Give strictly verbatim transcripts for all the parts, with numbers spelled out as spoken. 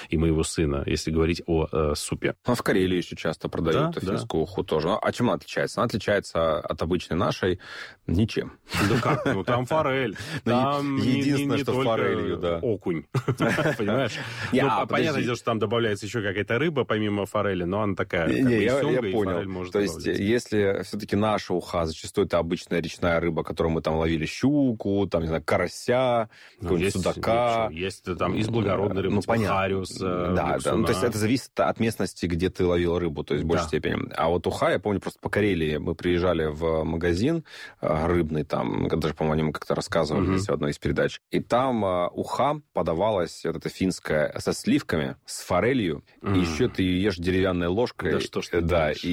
и моего сына, если говорить о э, супе. А в Карелии еще часто продают да, финскую уху тоже. А чем она отличается? Она отличается от обычной нашей ничем. Да как? Ну, там форель. Там единственное, не, не что только форелью, да. окунь. Понимаешь? Не, ну, а, понятное дело, что там добавляется еще какая-то рыба, помимо форели, но она такая, как не, бы, я, и сёмга, я и понял. форель может То есть, добавляться. если все-таки наша уха, зачастую это обычная речная рыба, которую мы там ловили щуку, там, не знаю, карася, ну, какого-нибудь судака. Есть, есть там из благородной рыбы, ну, типа хариус, да, да, ну, то есть это зависит от местности, где ты ловил рыбу, то есть в большей да. степени. А вот уха, я помню, просто по Карелии мы приезжали в магазин рыбный, там, даже, по-моему, мы как-то рассказывали mm-hmm. в одной из передач, и там уха подавалась, вот эта финская, со сливками, с форелью, mm-hmm. и еще ты ее ешь деревянной ложкой. Да что ж ты Да, думаешь? И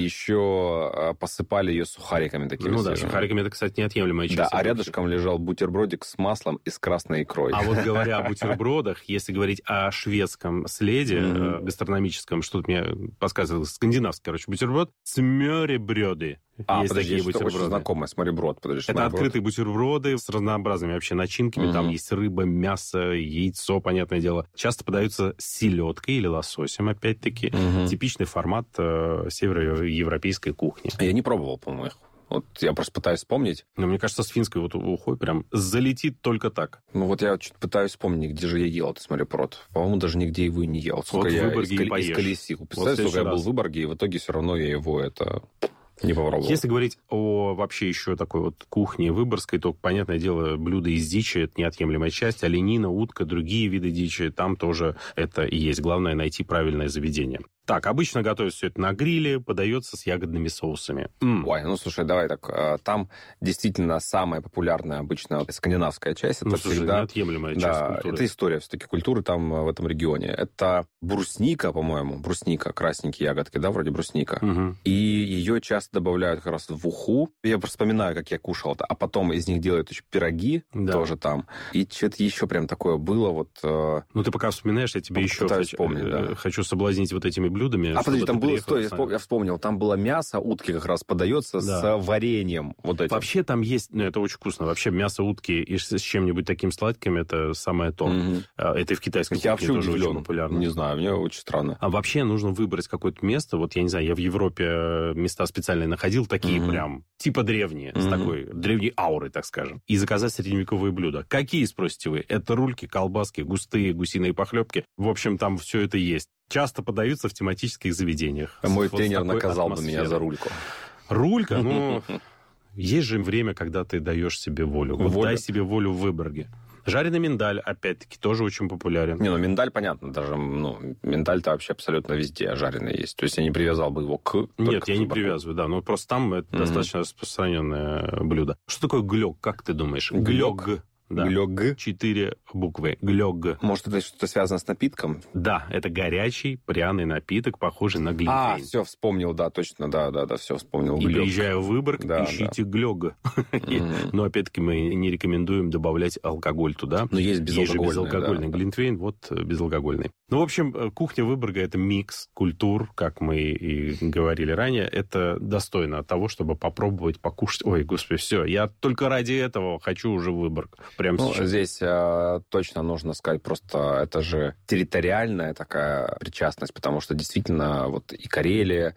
еще посыпали ее сухариками такими. Ну свежими. да, сухариками это, кстати, неотъемлемая часть. Да, а рядышком лежал бутербродик с маслом и с красной икрой. А вот говоря о бутербродах, если говорить о шведском следе mm-hmm. гастрономическом, что-то мне подсказывало, скандинавский, короче, бутерброд, смёребрёды. А, есть подожди, такие это очень знакомое, смореброд. Подожди, это смореброд. Открытые бутерброды с разнообразными вообще начинками. Mm-hmm. Там есть рыба, мясо, яйцо, понятное дело. Часто подаются с селедкой или лососем, опять-таки. Mm-hmm. Типичный формат э, североевропейской кухни. Я не пробовал, по-моему, их. Вот я просто пытаюсь вспомнить. Но мне кажется, с финской вот ухой прям залетит только так. Ну вот я чуть пытаюсь вспомнить, где же я ел этот смореброд. По-моему, даже нигде его и не ел. Сколько вот я в Выборге искали, и поешь. Исколесил. Представляешь, вот сколько я был в Выборге, и в итоге все равно я его это... не попробовал. Если говорить о вообще еще такой вот кухне выборгской, то, понятное дело, блюда из дичи – это неотъемлемая часть. Оленина, утка, другие виды дичи, там тоже это и есть. Главное – найти правильное заведение. Так, обычно готовят все это на гриле, подается с ягодными соусами. Mm. Ой, ну, слушай, давай так. Там действительно самая популярная обычно скандинавская часть. Это ну, всегда... неотъемлемая часть да, культуры. Это история все-таки культуры там в этом регионе. Это брусника, по-моему, брусника, красненькие ягодки, да, вроде брусника. Угу. И ее часто добавляют как раз в уху. Я просто вспоминаю, как я кушал это. А потом из них делают еще пироги да. тоже там. И что-то еще прям такое было. Вот, ну, ты пока вспоминаешь, я тебе еще хочу, вспомнить, да. хочу соблазнить вот этими блюдами. А подожди, там было, стой, я вспомнил, там было мясо утки как раз подается да. с вареньем. Вот этим. Вообще там есть, ну, это очень вкусно. Вообще мясо утки и с чем-нибудь таким сладким, это самое то. Mm-hmm. Это и в китайской я кухне тоже удивлен. Очень популярно. Не знаю, мне очень странно. А вообще нужно выбрать какое-то место. Вот я не знаю, я в Европе места специальные находил, такие mm-hmm. прям, типа древние, mm-hmm. с такой древней аурой, так скажем. И заказать средневековые блюда. Какие, спросите вы? Это рульки, колбаски, густые гусиные похлебки. В общем, там все это есть. Часто подаются в тематических заведениях. Мой вот тренер наказал бы меня за рульку. Рулька? Ну, есть же время, когда ты даешь себе волю. Вот дай себе волю в Выборге. Жареный миндаль, опять-таки, тоже очень популярен. Не, ну миндаль, понятно, даже, ну, миндаль-то вообще абсолютно везде жареный есть. То есть я не привязал бы его к... Нет, я не привязываю, да, но просто там это mm-hmm. достаточно распространенное блюдо. Что такое глёг, как ты думаешь? Глёг. Да. Глёг. Четыре буквы. Глёг. Может, это что-то связано с напитком? Да, это горячий пряный напиток, похожий на глинтвейн. А, все, вспомнил, да, точно, да, да, да, все вспомнил. И глёг. приезжая в Выборг, да, ищите да. глёг. Mm-hmm. Но, опять-таки, мы не рекомендуем добавлять алкоголь туда. Но есть безалкогольный. Есть же безалкогольный да. глинтвейн, вот безалкогольный. Ну, в общем, кухня Выборга – это микс культур, как мы и говорили ранее. Это достойно того, чтобы попробовать покушать. Ой, господи, все, я только ради этого хочу уже Выборг. Прямо ну, сейчас. Здесь э, точно нужно сказать, просто это же территориальная такая причастность, потому что действительно вот и Карелия,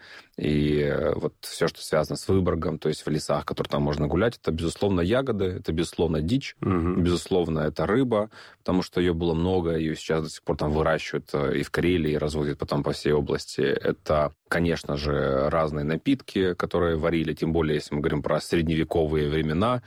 и вот все, что связано с Выборгом, то есть в лесах, которые там можно гулять, это, безусловно, ягоды, это, безусловно, дичь, угу. безусловно, это рыба, потому что ее было много, ее сейчас до сих пор там выращивают и в Карелии, и разводят потом по всей области. Это, конечно же, разные напитки, которые варили, тем более, если мы говорим про средневековые времена,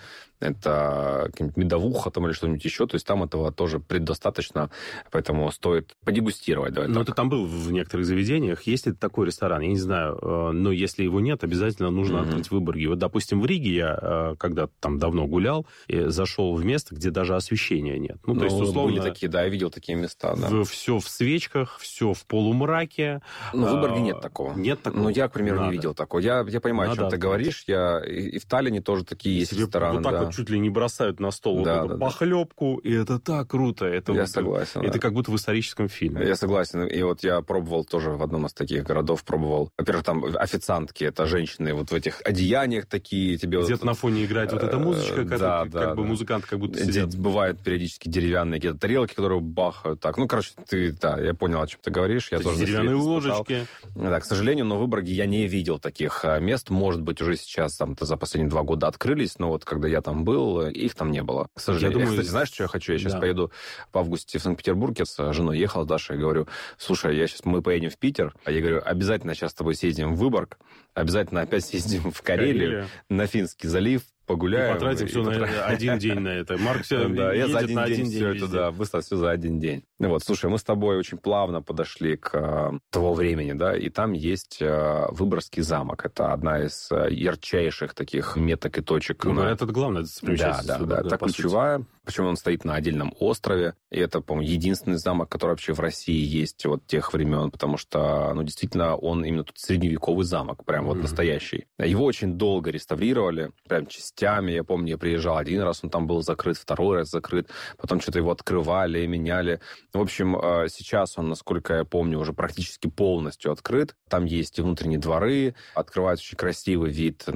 это медовуха там или что-нибудь еще, то есть там этого тоже предостаточно, поэтому стоит подегустировать. Ну, ты там был в некоторых заведениях, есть ли такой ресторан, я не знаю, но если его нет, обязательно нужно mm-hmm. открыть в Выборге. Вот, допустим, в Риге я когда-то там давно гулял, и зашел в место, где даже освещения нет. Ну, то ну, есть, условно... Были такие, да, я видел такие места, да. В, все в свечках, все в полумраке. Но в Выборге нет такого. Нет такого? Ну, я, к примеру, Надо. не видел такого. Я, я понимаю, Надо о чем ты говоришь. Я, и, и в Таллине тоже такие есть Себе рестораны. вот так да. вот чуть ли не бросают на стол да, вот эту да, похлебку, да. И это так круто. Это я вот, согласен. Это да. как будто в историческом фильме. Я согласен. И вот я пробовал тоже в одном из таких городов, пробовал. Во-первых, там официантки, это женщины вот в этих одеяниях такие. Тебе Где-то вот, на фоне играет вот эта музычка, как, да, как да, бы да. музыканты как будто Здесь сидят. бывают периодически деревянные какие-то тарелки, которые бахают. Так, ну, короче, ты, да, я понял, о чем ты говоришь. Я тоже Деревянные ложечки. Да, к сожалению, но в Выборге я не видел таких мест. Может быть, уже сейчас там за последние два года открылись, но вот когда я там был, их там не было. К сожалению. Я, думаю, я кстати, знаешь, что я хочу? Я сейчас да. поеду в августе в Санкт-Петербург. Я с женой ехал, с Дашей, и говорю, слушай, я сейчас, мы поедем в Питер. А я говорю, обязательно сейчас с тобой съездим в Выборг, обязательно опять съездим в Карелию, Карелия. на Финский залив, погуляем. И потратим и все потратим. на один день на это. Марк все да, я за один на день, один все день это, да, быстро все за один день. Ну вот, слушай, мы с тобой очень плавно подошли к э, того времени, да, и там есть э, Выборгский замок. Это одна из э, ярчайших таких меток и точек. Ну, на... это главное. Да, да, да, это ключевая. Причем он стоит на отдельном острове. И это, по-моему, единственный замок, который вообще в России есть от тех времен, потому что, ну, действительно, он именно тут средневековый замок, прям mm-hmm. вот настоящий. Его очень долго реставрировали, прям частями. Я помню, я приезжал один раз, он там был закрыт, второй раз закрыт, потом что-то его открывали, меняли. В общем, сейчас он, насколько я помню, уже практически полностью открыт. Там есть и внутренние дворы, открывается очень красивый вид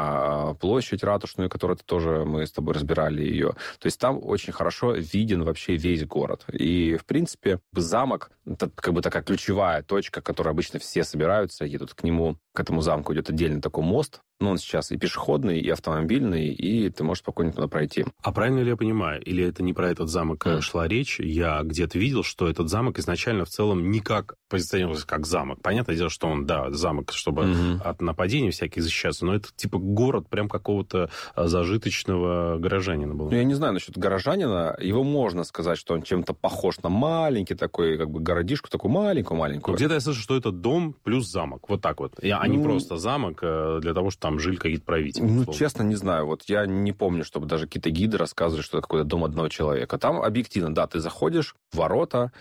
на площадь ратушную, которую тоже мы с тобой разбирали ее. То есть там очень хорошо виден вообще весь город. И, в принципе, замок — это как бы такая ключевая точка, к которой обычно все собираются, едут к нему. К этому замку идет отдельный такой мост, но он сейчас и пешеходный, и автомобильный, и ты можешь спокойно туда пройти. А правильно ли я понимаю, или это не про этот замок mm. шла речь? Я где-то видел, что этот замок изначально в целом никак позиционировался как замок. Понятное дело, что он, да, замок, чтобы mm-hmm. от нападений всяких защищаться, но это типа город прям какого-то зажиточного горожанина был. Ну, я не знаю насчет горожанина. Его можно сказать, что он чем-то похож на маленький такой, как бы, городишку, такую маленькую-маленькую. Где-то я слышу, что это дом плюс замок. Вот так вот. А не ну, просто замок для того, чтобы там жили какие-то правители. Ну, условно. Честно, не знаю. Вот я не помню, чтобы даже какие-то гиды рассказывали, что это какой-то дом одного человека. Там объективно, да, ты заходишь в ворота,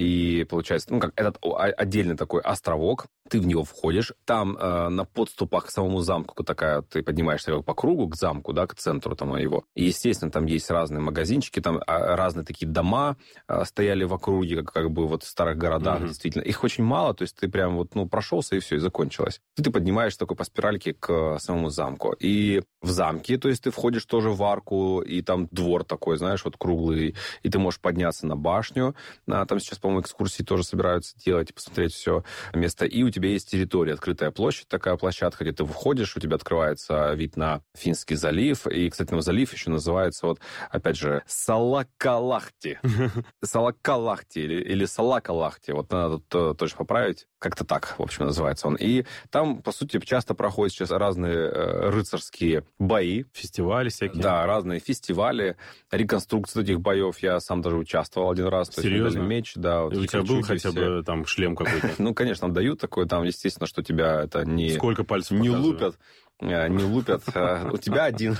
и получается, ну, как этот отдельный такой островок, ты в него входишь, там э, на подступах к самому замку такая, ты поднимаешься по кругу к замку, да, к центру там его. И, естественно, там есть разные магазинчики, там разные такие дома э, стояли в округе, как, как бы вот в старых городах, mm-hmm. действительно. Их очень мало, то есть ты прям вот, ну, прошелся, и все, и закончилось. И ты поднимаешься такой по спиральке к самому замку. И в замке, то есть ты входишь тоже в арку, и там двор такой, знаешь, вот круглый, и ты можешь подняться на башню. А, там сейчас, по-моему, экскурсии тоже собираются делать, посмотреть все место. И у тебя есть территория, открытая площадь, такая площадка, где ты входишь, у тебя открывается вид на Финский залив. И, кстати, ну, залив еще называется, вот, опять же, Салакалахти. Салакалахти или, или Салакалахти. Вот надо тут тоже поправить. Как-то так, в общем, называется он. И там, по сути, часто проходят сейчас разные э, рыцарские бои. Фестивали всякие. Да, разные фестивали, реконструкции этих боев. Я сам даже участвовал один раз. Серьезно? Меч, да. Вот и у тебя был хотя бы там шлем какой-то? Ну, конечно, дают такой. Там, естественно, что тебя это не... Сколько пальцев не лупят. Не лупят. У тебя один.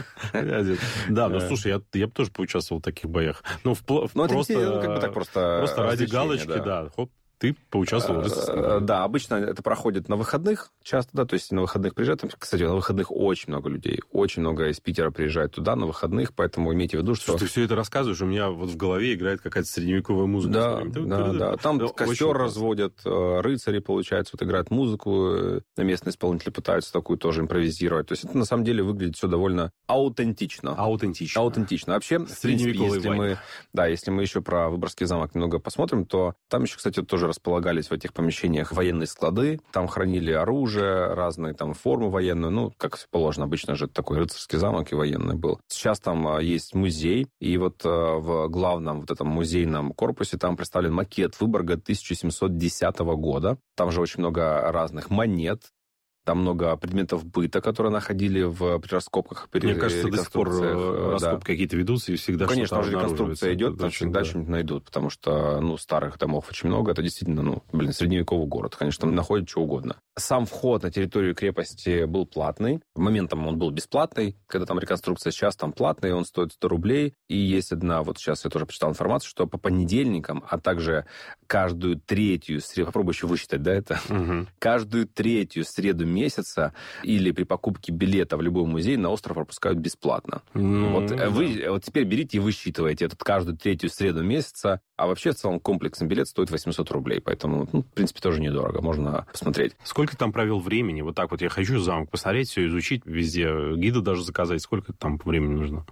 Да, ну, слушай, я бы тоже поучаствовал в таких боях. Ну, просто просто ради галочки, да, хоп. Ты поучаствовал в рыцарстве? Да, обычно это проходит на выходных часто, да, то есть на выходных приезжают. Кстати, на выходных очень много людей, очень много из Питера приезжает туда на выходных, поэтому имейте в виду, что... Ты все это рассказываешь, у меня вот в голове играет какая-то средневековая музыка. Да, да, да. Там да, костер разводят, рыцари, получается, вот играют музыку, местные исполнители пытаются такую тоже импровизировать. То есть это на самом деле выглядит все довольно аутентично. Аутентично. Аутентично. Вообще, в принципе, если мы, да, если мы еще про Выборгский замок немного посмотрим, то там еще, кстати, тоже располагались в этих помещениях военные склады, там хранили оружие, разные там формы военные, ну, как положено, обычно же такой рыцарский замок и военный был. Сейчас там есть музей, и вот в главном вот этом музейном корпусе там представлен макет Выборга тысяча семьсот десятого года. Там же очень много разных монет, там много предметов быта, которые находили в, при раскопках, при Мне кажется, до сих пор раскопки да. какие-то ведутся, и всегда Конечно, что-то уже реконструкция идет, там всегда да. что-нибудь найдут, потому что, ну, старых домов очень много, это действительно, ну, блин, средневековый город, конечно, там находят что угодно. Сам вход на территорию крепости был платный. Моментом он был бесплатный, когда там реконструкция, сейчас там платный, он стоит сто рублей. И есть одна, вот сейчас я тоже почитал информацию, что по понедельникам, а также каждую третью среду, попробуй еще высчитать, да, это? Угу. Каждую третью среду месяца или при покупке билета в любой музей на остров пропускают бесплатно. Ну, вот, да. вы, вот теперь берите и высчитывайте этот каждую третью среду месяца, а вообще в целом комплексный билет стоит восемьсот рублей, поэтому, ну, в принципе, тоже недорого, можно посмотреть. Сколько там провел времени? Вот так вот я хочу замок посмотреть, все изучить везде, гида даже заказать. Сколько там времени нужно?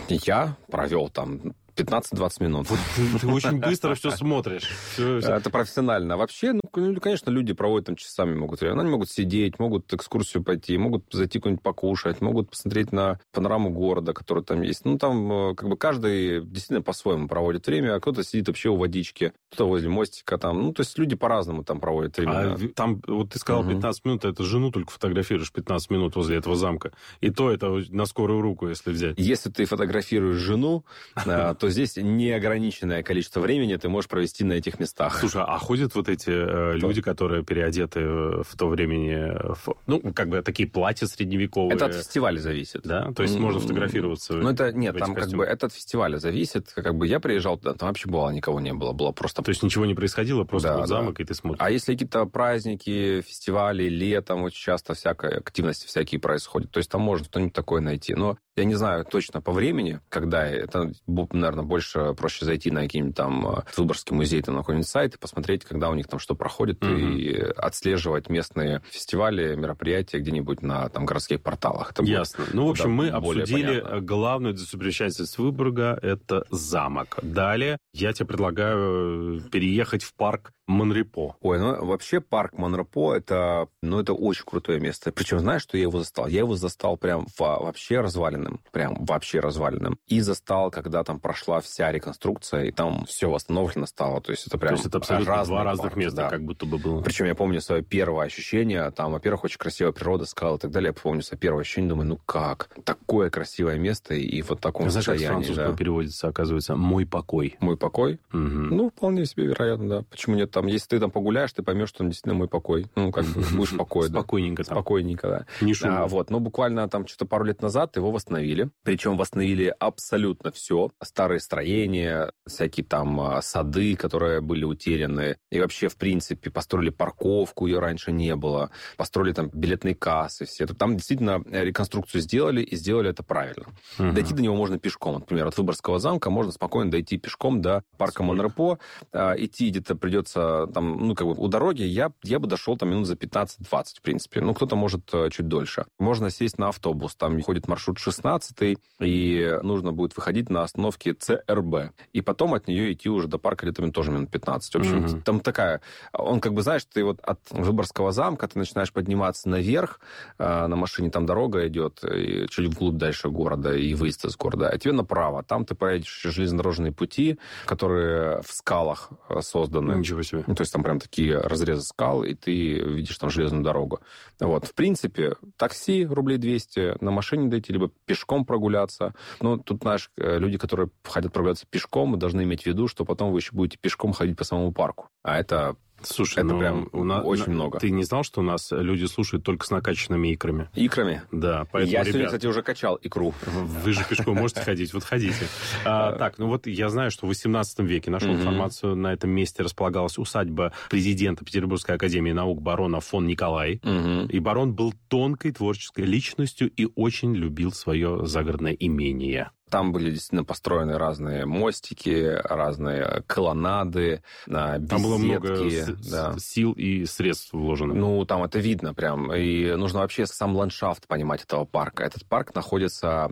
Я провел там пятнадцать-двадцать минут. Вот ты, ты очень быстро все смотришь. Все, все. Это профессионально. Вообще, ну, конечно, люди проводят там часами могут. Они могут сидеть, могут экскурсию пойти, могут зайти куда-нибудь покушать, могут посмотреть на панораму города, которая там есть. Ну, там как бы каждый действительно по-своему проводит время, а кто-то сидит вообще у водички, кто-то возле мостика там. Ну, то есть люди по-разному там проводят время. А там, вот ты сказал пятнадцать минут, это жену только фотографируешь пятнадцать минут возле этого замка. И то это на скорую руку, если взять. Если ты фотографируешь жену, то здесь неограниченное количество времени ты можешь провести на этих местах. Слушай, а ходят вот эти э, люди, которые переодеты в то времени, в, ну, как бы такие платья средневековые? Это от фестиваля зависит. Да? То есть mm-hmm. можно фотографироваться? Ну, это нет, там как бы это от фестиваля зависит. Как бы я приезжал туда, там вообще было никого не было, было просто... То есть ничего не происходило, просто да, вот замок, да. И ты смотришь? А если какие-то праздники, фестивали, летом, очень часто всякая активности всякие происходят. То есть там можно что-нибудь такое найти. Но я не знаю точно по времени, когда это, наверное, больше проще зайти на какие-нибудь там Выборгский музей, там, на какой-нибудь сайт и посмотреть, когда у них там что проходит, mm-hmm. и отслеживать местные фестивали, мероприятия где-нибудь на там городских порталах. Это Ясно. Ну, в общем, мы обсудили понятно. Главную достопримечательность Выборга – это замок. Далее я тебе предлагаю переехать в парк Монрепо. Ой, ну вообще парк Монрепо это, ну, это очень крутое место. Причем знаешь, что я его застал? Я его застал прям вообще разваленным. Прям вообще разваленным. И застал, когда там прошла вся реконструкция, и там все восстановлено стало. То есть это прям То есть это абсолютно два разных места, да. Как будто бы было. Причем я помню свое первое ощущение. Там, во-первых, очень красивая природа, скалы и так далее. Я помню свое первое ощущение, думаю, ну как? Такое красивое место и в вот таком Знаешь, состоянии. Знаешь, как с французского да. переводится, оказывается, «мой покой». «Мой покой»? Угу. Ну, вполне себе вероятно, да. Почему нет? Там, если ты там погуляешь, ты поймешь, что он действительно мой покой. Ну, как бы будешь покой, да. Спокойненько там. Спокойненько, да. Не шумно. А, вот, но буквально там что-то пару лет назад его восстановили. Причем восстановили абсолютно все. Старые строения, всякие там сады, которые были утеряны. И вообще, в принципе, построили парковку, ее раньше не было. Построили там билетные кассы, все. Там действительно реконструкцию сделали, и сделали это правильно. Угу. Дойти до него можно пешком. Например, от Выборгского замка можно спокойно дойти пешком до парка Монрепо. А, идти где-то придется там, ну, как бы у дороги я, я бы дошел там минут за пятнадцать-двадцать, в принципе. Ну, кто-то может чуть дольше. Можно сесть на автобус. Там ходит маршрут шестнадцатый, и нужно будет выходить на остановке ЦРБ. И потом от нее идти уже до парка где-то тоже минут пятнадцать. В общем, mm-hmm. там такая... Он как бы, знаешь, ты вот от Выборгского замка ты начинаешь подниматься наверх, на машине там дорога идет, и чуть вглубь дальше города, и выезд из города. А тебе направо. Там ты проедешь железнодорожные пути, которые в скалах созданы. Ничего себе. Ну, то есть там прям такие разрезы скал, и ты видишь там железную дорогу. Вот. В принципе, такси рублей двести, на машине дойти, либо пешком прогуляться. Но тут, знаешь, люди, которые хотят прогуляться пешком, должны иметь в виду, что потом вы еще будете пешком ходить по самому парку. А это... Слушай, это ну, прям у нас, очень на, много. Ты не знал, что у нас люди слушают только с накачанными икрами? Икрами? Да. Поэтому, я ребят, сегодня, кстати, уже качал икру. Вы же пешком можете ходить, вот ходите. А, так, ну вот я знаю, что в восемнадцатом веке нашел mm-hmm. информацию, на этом месте располагалась усадьба президента Петербургской академии наук барона фон Николай. Mm-hmm. И барон был тонкой творческой личностью и очень любил свое загородное имение. Там были действительно построены разные мостики, разные колоннады, беседки. Там было много да. сил и средств вложено. Ну, там это видно прям. И нужно вообще сам ландшафт понимать этого парка. Этот парк находится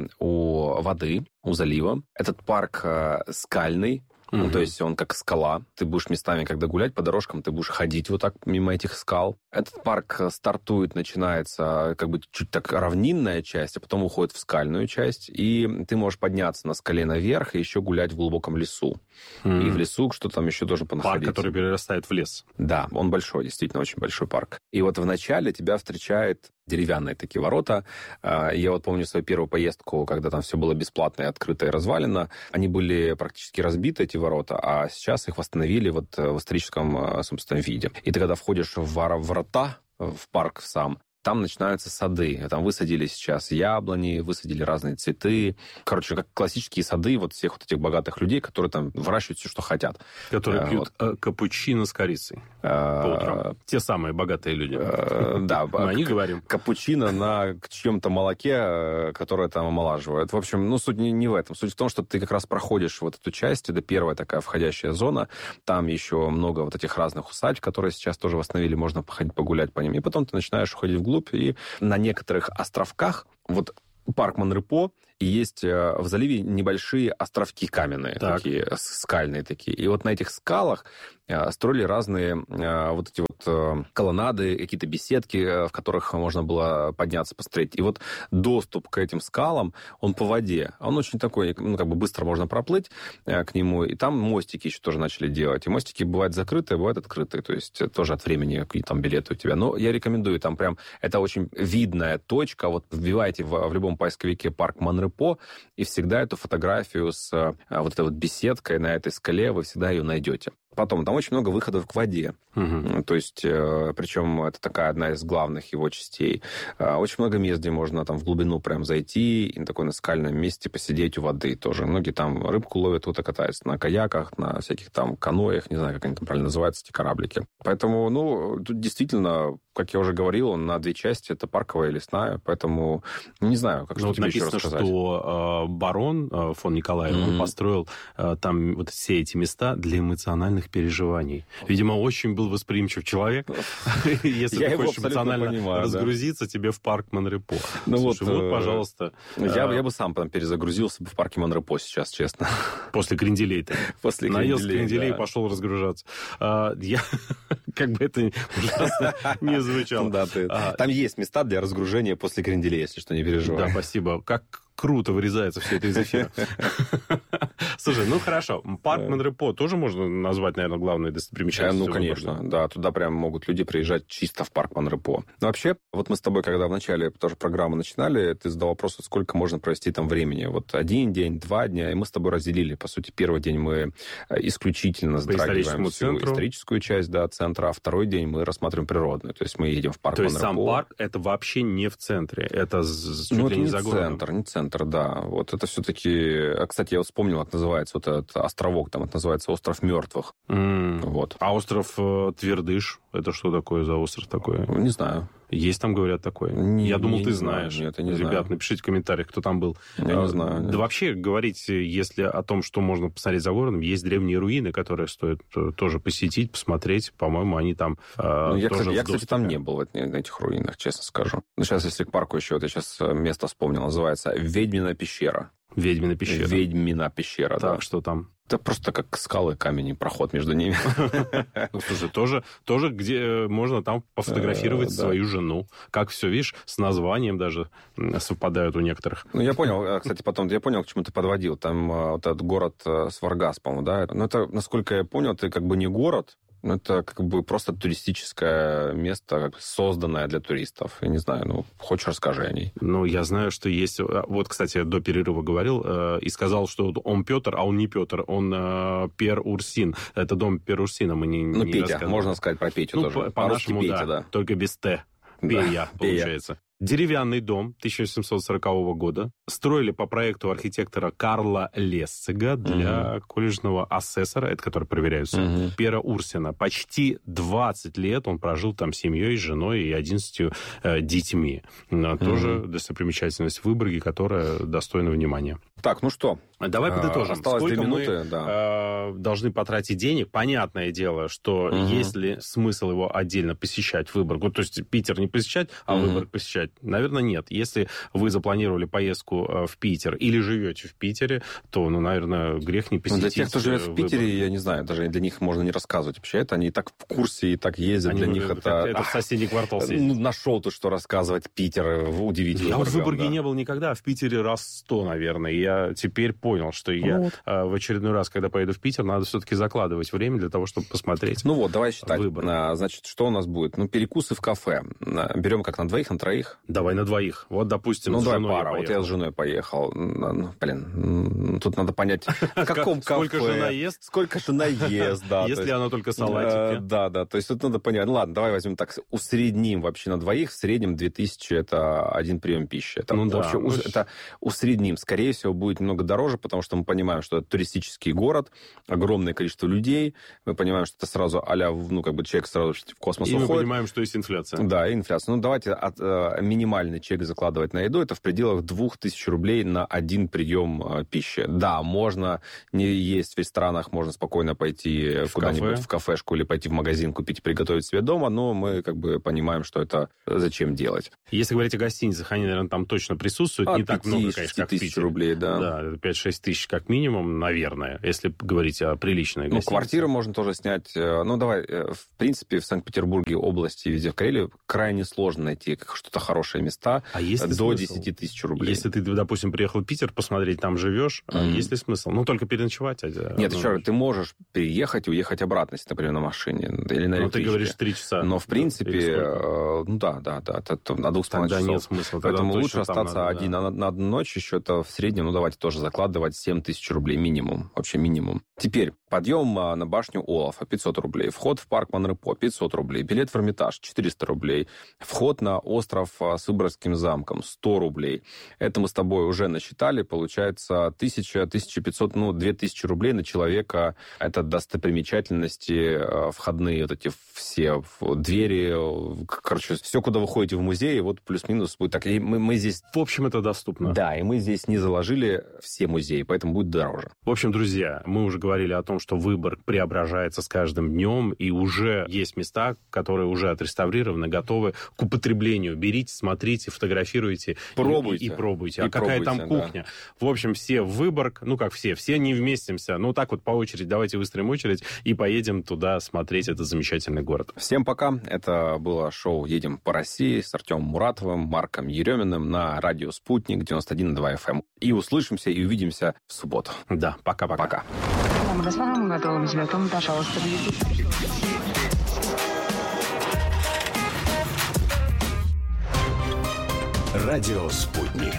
у воды, у залива. Этот парк скальный. Ну, mm-hmm. то есть он как скала. Ты будешь местами, когда гулять по дорожкам, ты будешь ходить вот так мимо этих скал. Этот парк стартует, начинается как бы чуть так равнинная часть, а потом уходит в скальную часть. И ты можешь подняться на скале наверх и еще гулять в глубоком лесу. Mm-hmm. И в лесу что там еще должен понаходить. Парк, который перерастает в лес. Да, он большой, действительно очень большой парк. И вот вначале тебя встречает деревянные такие ворота. Я вот помню свою первую поездку, когда там все было бесплатно и открыто и развалено. Они были практически разбиты, эти ворота, а сейчас их восстановили вот в историческом, собственном виде. И ты когда входишь в ворота, в парк сам. Там начинаются сады. Там высадили сейчас яблони, высадили разные цветы. Короче, как классические сады вот всех вот этих богатых людей, которые там выращивают все, что хотят. Которые пьют вот. капучино с корицей по утрам. Те самые богатые люди. Да. Мы о них говорим. Капучино на чьем-то молоке, которое там омолаживает. В общем, ну, суть не в этом. Суть в том, что ты как раз проходишь вот эту часть. Это первая такая входящая зона. Там еще много вот этих разных усадьб, которые сейчас тоже восстановили. Можно походить, погулять по ним. И потом ты начинаешь уходить вглубь. И на некоторых островках, вот парк Мон-Репо, и есть в заливе небольшие островки каменные, так. такие, скальные такие. И вот на этих скалах строили разные вот эти вот колоннады, какие-то беседки, в которых можно было подняться, посмотреть. И вот доступ к этим скалам, он по воде. Он очень такой, ну, как бы быстро можно проплыть к нему. И там мостики еще тоже начали делать. И мостики бывают закрытые, бывают открытые. То есть тоже от времени какие там билеты у тебя. Но я рекомендую, там прям, это очень видная точка. Вот вбивайте в, в любом поисковике парк Мон-Репо, и всегда эту фотографию с вот этой вот беседкой на этой скале вы всегда ее найдете. Потом, там очень много выходов к воде. Угу. То есть, причем это такая одна из главных его частей. Очень много мест, где можно там в глубину прям зайти и на такой на скальном месте посидеть у воды тоже. Многие там рыбку ловят, кто-то катается на каяках, на всяких там каноях, не знаю, как они там правильно называются, эти кораблики. Поэтому, ну, тут действительно, как я уже говорил, он на две части, это парковая и лесная, поэтому не знаю, как, что вот тебе еще рассказать. Написано, что э, барон э, фон Николаев, mm-hmm. он построил э, там вот все эти места для эмоциональных переживаний. Видимо, очень был восприимчив человек. Если ты хочешь эмоционально разгрузиться, тебе в парк Мон-Репо. Слушай, вот, пожалуйста. Я бы сам там перезагрузился в парке Мон-Репо сейчас, честно. После кренделей-то. После кренделей, наелся кренделей и пошел разгружаться. Я, как бы это ужасно не звучало. Там есть места для разгружения после кренделей, если что, не переживай. Да, спасибо. Как круто вырезается все это из эфира. Слушай, ну хорошо. Парк Мон-Репо тоже можно назвать, наверное, главной достопримечательностью? Ну, конечно. Да, туда прям могут люди приезжать чисто в парк Мон-Репо. Но вообще, вот мы с тобой, когда вначале тоже программу начинали, ты задал вопрос, сколько можно провести там времени. Вот один день, два дня, и мы с тобой разделили. По сути, первый день мы исключительно затрагиваем всю историческую часть, да, центра, а второй день мы рассматриваем природную. То есть мы едем в парк Мон-Репо. То есть сам парк, это вообще не в центре? Это чуть ну, ли не это за не центр, не центр, да. Вот это все-таки... Кстати, я вот вспомнил, как называется вот этот островок, там это называется остров мертвых. Mm. Вот. А остров э, Твердыш, это что такое за остров такой? Не знаю. Есть там, говорят, такое? Не, я думал, не, ты не знаешь. Знаю. Нет, я не Ребят, знаю. напишите в комментариях, кто там был. Я не знаю. Да вообще говорить, если о том, что можно посмотреть за городом, есть древние руины, которые стоит тоже посетить, посмотреть. По-моему, они там э, ну, я, тоже кстати, я, кстати, там не был в этих руинах, честно скажу. Ну, сейчас, если к парку еще, вот я сейчас место вспомнил, называется Ведьмина пещера. Ведьмина пещера. Ведьмина пещера, так, да. что там? Это просто как скалы, камень и проход между ними. Слушай, тоже, тоже где можно там пофотографировать свою жену. Как все, видишь, с названием даже совпадают у некоторых. Ну, я понял, кстати, потом, я понял, к чему ты подводил. Там вот этот город Сваргас, по-моему, да? Но это, насколько я понял, это как бы не город, ну, это как бы просто туристическое место, как бы созданное для туристов. Я не знаю, ну, хочешь, расскажи о ней. Ну, я знаю, что есть... Вот, кстати, до перерыва говорил э, и сказал, что он Петр, а он не Петр, он э, Пер Урсин. Это дом Пер Урсина, мы не Ну, не Петя, можно сказать про Петю ну, тоже. По- по-нашему, Петя, да, да, только без Т. Пея, да, получается. Пея. Деревянный дом тысяча семьсот сорокового года. Строили по проекту архитектора Карла Лессига для угу. колледжного асессора, это который проверяет все, угу. Пера Урсина. Почти двадцать лет он прожил там с семьей, с женой и одиннадцатью э, детьми. Угу. Тоже достопримечательность в Выборге, которая достойна внимания. Так, ну что? Давай подытожим. Осталось Сколько две минуты, мы да. э, должны потратить денег? Понятное дело, что угу. есть ли смысл его отдельно посещать, Выборг? Вот, то есть Питер не посещать, а угу. Выборг посещать? Наверное, нет. Если вы запланировали поездку в Питер или живете в Питере, то, ну, наверное, грех не посетить. Ну, для тех, кто живет в Питере, Выборг. Я не знаю, даже для них можно не рассказывать вообще это. Они и так в курсе, и так ездят. Они, для них это... Это в соседний квартал сидит. Ну, нашел ты, что рассказывать Питер. Удивительно. Я вот в Выборге да. не был никогда, в Питере раз сто, наверное. И я теперь понял, что я вот. в очередной раз, когда поеду в Питер, надо все-таки закладывать время для того, чтобы посмотреть. Ну вот, давай считать. Выборг. Значит, что у нас будет? Ну, перекусы в кафе. Берем как на двоих, на троих? Давай на двоих. Вот, допустим, ну, с давай женой пара. я Вот я с женой поехал. Блин, тут надо понять, в каком кафе. Сколько жена ест? Сколько жена ест, да. Если она только салатики. Да, да. То есть тут надо понять. Ну, ладно, давай возьмем так, усредним вообще на двоих. В среднем две тысячи это один прием пищи. Это ну, вообще да, это усредним. Скорее всего, будет немного дороже, потому что мы понимаем, что это туристический город, огромное количество людей. Мы понимаем, что это сразу а-ля, ну, как бы человек сразу в космос и уходит. И мы понимаем, что есть инфляция. Да, инфляция. Ну, давайте от, э, минимальный чек закладывать на еду. Это в пределах двух тысяч рублей на один прием э, пищи. Да, можно не есть в ресторанах, можно спокойно пойти в куда-нибудь кафе. в кафешку или пойти в магазин, купить и приготовить себе дома, но мы как бы понимаем, что это зачем делать. Если говорить о гостиницах, они, наверное, там точно присутствуют. От не так много, конечно, как в тысяч рублей, да. Да, пять-шесть тысяч как минимум, наверное, если говорить о приличной гостинице. Ну, квартиру можно тоже снять. Ну, давай, в принципе, в Санкт-Петербурге, области, везде в Карелии крайне сложно найти что-то хорошие места а есть до смысл? десять тысяч рублей. Если ты, допустим, приехал в Питер посмотреть, там живешь, mm-hmm. есть ли смысл? Ну, только переночевать. А, Нет, ну, еще раз, ты можешь переехать и уехать обратно, если, например, на машине или на электричке. Ну, ты говоришь три часа. Но, в принципе, э, ну да, да, да, это, это на двух с половиной часов. Нет смысла. Поэтому лучше остаться надо, один да. на, на одну ночь, еще это в среднем, ну, давайте тоже закладывать семь тысяч рублей минимум, вообще минимум. Теперь, подъем на башню Олафа пятьсот рублей, вход в парк Монрепо пятьсот рублей, билет в Эрмитаж четыреста рублей, вход на остров с Выборгским замком сто рублей. Это мы с тобой уже насчитали, получается тысяча, тысяча пятьсот, ну, две тысячи рублей на человека. Это достопримечательности, входные вот эти все двери, короче, все, куда вы ходите в музей, вот плюс-минус будет так. И мы, мы здесь... В общем, это доступно. Да, и мы здесь не заложили все музеи, поэтому будет дороже. В общем, друзья, мы уже говорили о том, что Выборг преображается с каждым днем, и уже есть места, которые уже отреставрированы, готовы к употреблению. Берите, смотрите, фотографируйте. Пробуйте. И, и, и пробуйте. И а какая пробуйте, там кухня? Да. В общем, все в Выборг, ну как все, все не вместимся. Ну так вот по очереди, давайте выстроим очередь и поедем туда смотреть этот замечательный город. Всем пока. Это было шоу «Едем по России» с Артемом Муратовым, Марком Ереминым на радио «Спутник» девяносто один и два эф эм. И услышимся, и увидимся в субботу. Да, пока-пока. Пока. Радио «Спутник».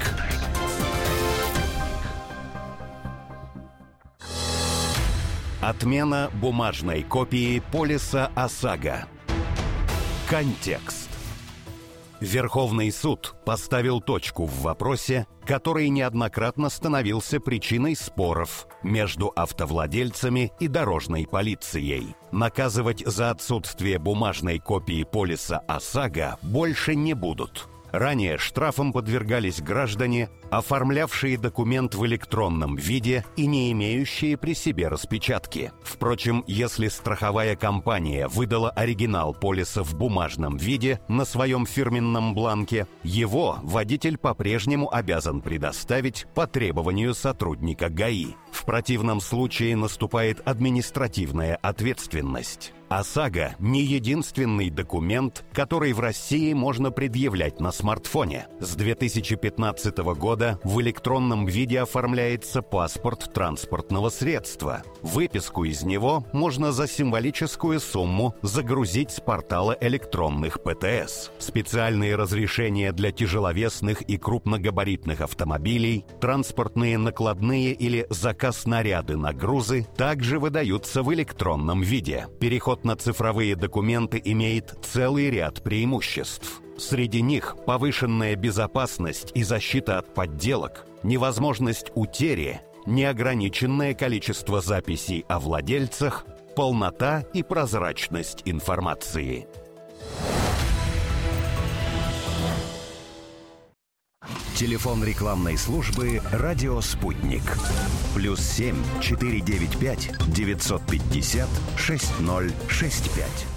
Отмена бумажной копии полиса ОСАГО. Контекст. Верховный суд поставил точку в вопросе, который неоднократно становился причиной споров между автовладельцами и дорожной полицией. Наказывать за отсутствие бумажной копии полиса ОСАГО больше не будут. Ранее штрафам подвергались граждане, оформлявшие документ в электронном виде и не имеющие при себе распечатки. Впрочем, если страховая компания выдала оригинал полиса в бумажном виде на своем фирменном бланке, его водитель по-прежнему обязан предоставить по требованию сотрудника ГАИ. В противном случае наступает административная ответственность. ОСАГО – не единственный документ, который в России можно предъявлять на смартфоне. С две тысячи пятнадцатого года в электронном виде оформляется паспорт транспортного средства. Выписку из него можно за символическую сумму загрузить с портала электронных пэ тэ эс. Специальные разрешения для тяжеловесных и крупногабаритных автомобилей, транспортные накладные или заказ наряды на грузы также выдаются в электронном виде. Переход на цифровые документы имеет целый ряд преимуществ. Среди них повышенная безопасность и защита от подделок, невозможность утери, неограниченное количество записей о владельцах, полнота и прозрачность информации. Телефон рекламной службы «Радио Спутник». Плюс семь четыре девять пять девятьсот пятьдесят шесть ноль шесть пять.